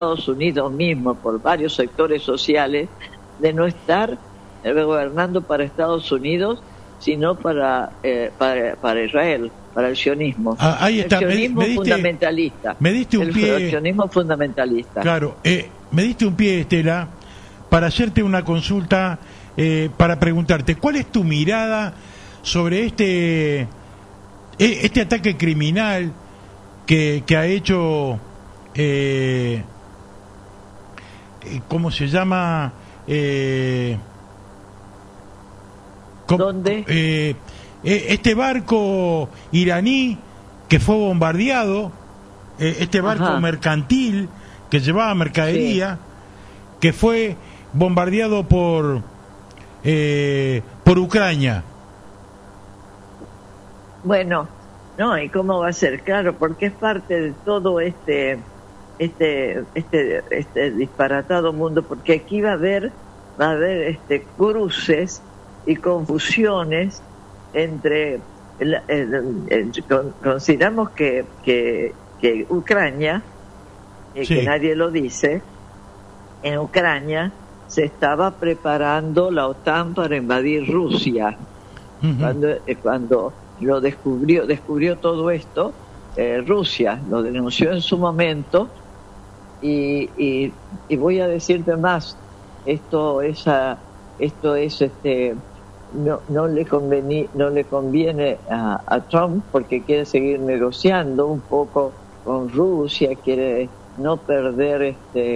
Estados Unidos mismo, por varios sectores sociales, de no estar gobernando para Estados Unidos, sino para Israel, para el sionismo. Ahí está. El sionismo fundamentalista. Me diste un pie. El sionismo fundamentalista. Claro, me diste un pie, Estela, para hacerte una consulta, para preguntarte, ¿cuál es tu mirada sobre este ataque criminal que ha hecho, ¿cómo se llama? ¿Dónde? Este barco iraní que fue bombardeado, este barco mercantil que llevaba mercadería, que fue bombardeado por Ucrania. Bueno, no, ¿y cómo va a ser? Claro, porque es parte de todo este disparatado mundo, porque aquí va a haber cruces y confusiones entre consideramos que Ucrania, que nadie lo dice, en Ucrania se estaba preparando la OTAN para invadir Rusia. Cuando lo descubrió todo esto, Rusia lo denunció en su momento, y voy a decirte más, esto es no le conviene a Trump, porque quiere seguir negociando un poco con Rusia, quiere no perder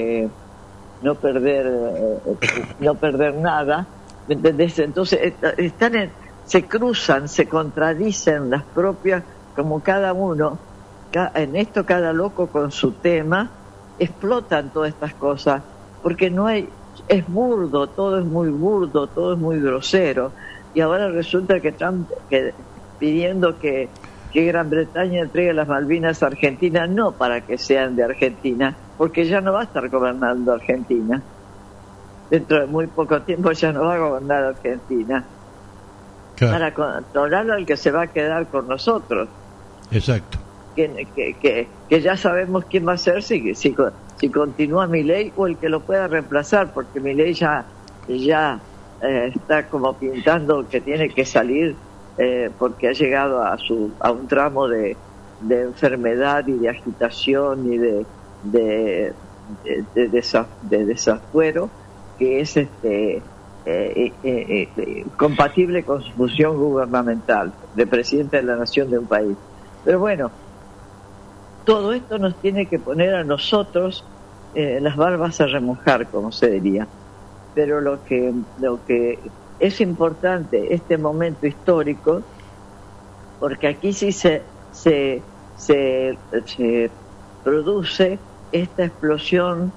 nada, ¿me entendés? Entonces se cruzan, se contradicen las propias, como cada uno, en esto cada loco con su tema, explotan todas estas cosas, porque es burdo, todo es muy burdo, todo es muy grosero, y ahora resulta que Trump pidiendo que Gran Bretaña entregue las Malvinas a Argentina, no para que sean de Argentina, porque ya no va a estar gobernando Argentina. Dentro de muy poco tiempo ya no va a gobernar Argentina. Claro. Para controlarlo al que se va a quedar con nosotros. Exacto. Que ya sabemos quién va a ser si continúa Milei, o el que lo pueda reemplazar, porque Milei ya está como pintando que tiene que salir, porque ha llegado a un tramo de enfermedad y de agitación y de desafuero que es compatible con su función gubernamental de presidente de la nación de un país. Pero bueno, todo esto nos tiene que poner a nosotros las barbas a remojar, como se diría. Pero lo que es importante este momento histórico, porque aquí sí se produce esta explosión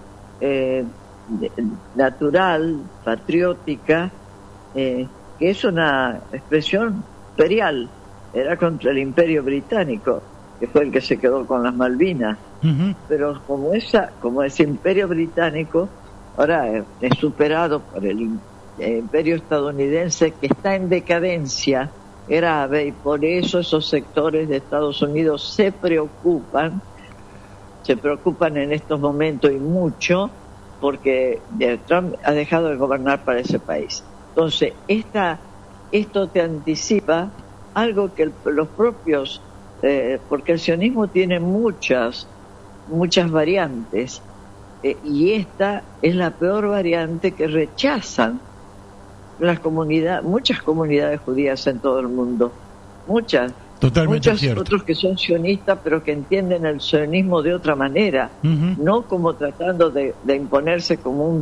natural, patriótica, que es una expresión imperial, era contra el Imperio Británico, que fue el que se quedó con las Malvinas. Pero como ese Imperio Británico ahora es superado por el Imperio estadounidense, que está en decadencia grave, y por eso esos sectores de Estados Unidos se preocupan en estos momentos, y mucho, porque Trump ha dejado de gobernar para ese país. Entonces, esto te anticipa algo que los propios, porque el sionismo tiene muchas variantes, y esta es la peor variante que rechazan muchas comunidades judías en todo el mundo, muchas. Totalmente Muchos cierto. Otros que son sionistas, pero que entienden el sionismo de otra manera, no como tratando de imponerse como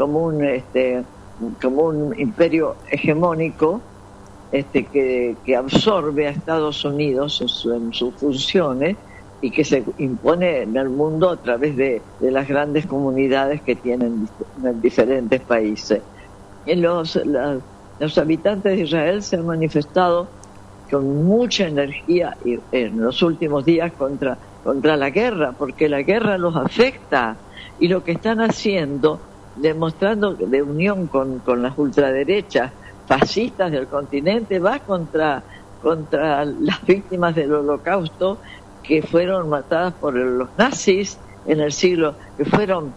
un imperio hegemónico, que absorbe a Estados Unidos en sus funciones, y que se impone en el mundo a través de las grandes comunidades que tienen en diferentes países. Los habitantes de Israel se han manifestado con mucha energía en los últimos días contra la guerra, porque la guerra los afecta, y lo que están haciendo, demostrando de unión con las ultraderechas fascistas del continente, va contra las víctimas del Holocausto, que fueron matadas por los nazis en el siglo, que fueron